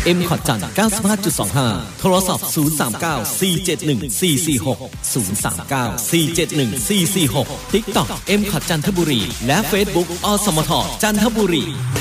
M ขอดจันทร์ 95.25 โทรศัพท์ 039-471-446 039-471-446 TikTok M ขอดจันทบุรีและ Facebook อสมทจันทบุรี